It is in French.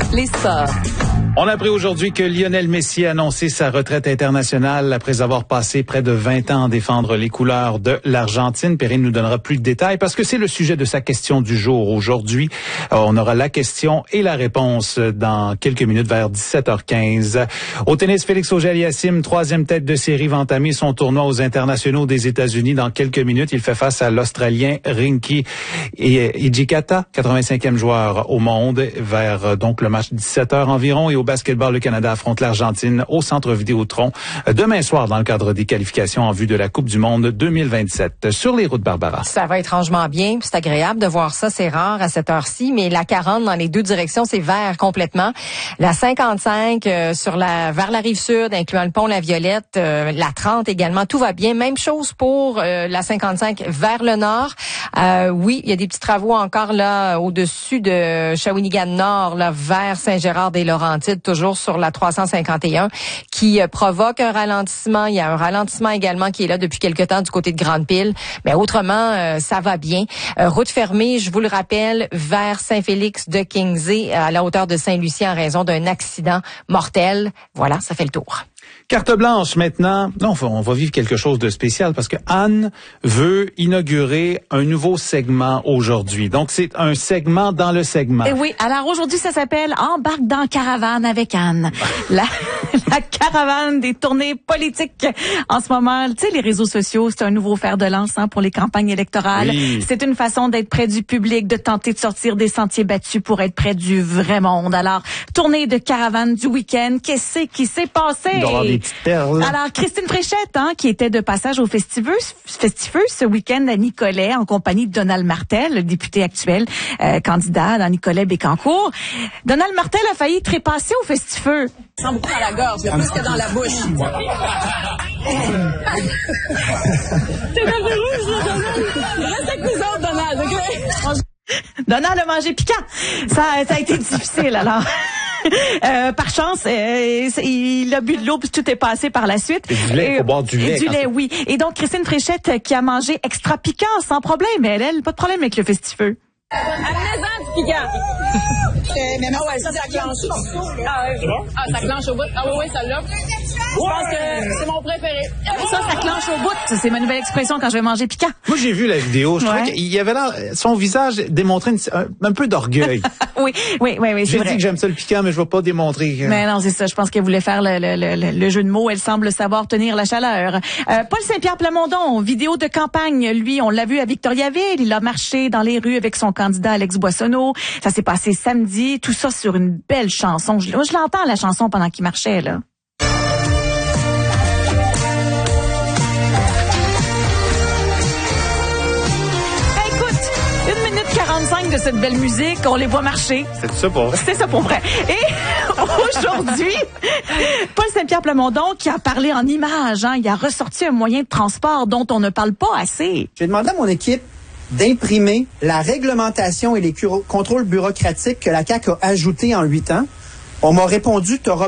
les sports. On a appris aujourd'hui que Lionel Messi a annoncé sa retraite internationale après avoir passé près de 20 ans à défendre les couleurs de l'Argentine. Perrine nous donnera plus de détails parce que c'est le sujet de sa question du jour aujourd'hui. On aura la question et la réponse dans quelques minutes vers 17h15. Au tennis, Félix Auger-Aliassime, troisième tête de série, va entamer son tournoi aux internationaux des États-Unis dans quelques minutes. Il fait face à l'Australien Rinky Hijikata, 85e joueur au monde, vers donc le match 17h environ. Et au basketball, le Canada affronte l'Argentine au Centre Vidéotron demain soir dans le cadre des qualifications en vue de la Coupe du Monde 2027. Sur les routes, Barbara. Ça va étrangement bien. C'est agréable de voir ça. C'est rare à cette heure-ci, mais la 40 dans les deux directions, c'est vert complètement. La 55 vers la rive sud, incluant le pont La Violette, la 30 également, tout va bien. Même chose pour la 55 vers le nord. Oui, il y a des petits travaux encore là au-dessus de Shawinigan Nord, là vers Saint-Gérard-des-Laurentides, toujours sur la 351, qui provoque un ralentissement. Il y a un ralentissement également qui est là depuis quelque temps du côté de Grande-Pile. Mais autrement, ça va bien. Route fermée, je vous le rappelle, vers Saint-Félix de Kingsey, à la hauteur de Saint-Lucien en raison d'un accident mortel. Voilà, ça fait le tour. Carte blanche maintenant. Non, on va vivre quelque chose de spécial parce que Anne veut inaugurer un nouveau segment aujourd'hui. Donc, c'est un segment dans le segment. Et oui, alors aujourd'hui, ça s'appelle « Embarque dans caravane avec Anne ». La caravane des tournées politiques. En ce moment, tu sais, les réseaux sociaux, c'est un nouveau fer de lance pour les campagnes électorales. Oui. C'est une façon d'être près du public, de tenter de sortir des sentiers battus pour être près du vrai monde. Alors, tournée de caravane du week-end, qu'est-ce qui s'est passé? Des petites perles. Alors, Christine Fréchette, qui était de passage au Festifeux ce week-end à Nicolet, en compagnie de Donald Martel, le député actuel, candidat dans Nicolet-Bécancour. Donald Martel a failli trépasser au Festifeux. Ça sent beaucoup dans la gorge, plus que dans la bouche. T'es dans le rouge, là, Donald. Reste avec nous autres, Donald, OK? Donald a mangé piquant. Ça a été difficile, alors. Par chance, il a bu de l'eau puis tout est passé par la suite. Et du lait, faut boire du lait. Du lait, oui. Et donc, Christine Fréchette qui a mangé extra piquant sans problème. Elle, pas de problème avec le festifeux. Amenez-en du piquant. Mais non, ouais, ça clenche. Ça clenche au bout. Ah oui, celle-là. Je pense que c'est mon préféré. Ça clenche au bout. C'est ma nouvelle expression quand je vais manger piquant. Moi, j'ai vu la vidéo. Je trouvais qu'il y avait là, son visage démontrait un peu d'orgueil. Oui, c'est vrai. J'ai dit que j'aime ça le piquant, mais je vais pas démontrer. Mais non, c'est ça. Je pense qu'elle voulait faire le jeu de mots. Elle semble savoir tenir la chaleur. Paul Saint-Pierre Plamondon, vidéo de campagne. Lui, on l'a vu à Victoriaville. Il a marché dans les rues avec son candidat Alex Boissonneau. Ça s'est passé samedi. Tout ça sur une belle chanson. Je l'entends, la chanson, pendant qu'il marchait, là. De cette belle musique, on les voit marcher. C'est ça pour vrai. C'est ça pour vrai. Et aujourd'hui, Paul Saint-Pierre Plamondon qui a parlé en images, il a ressorti un moyen de transport dont on ne parle pas assez. J'ai demandé à mon équipe d'imprimer la réglementation et les contrôles bureaucratiques que la CAQ a ajoutés en 8 ans. On m'a répondu, tu auras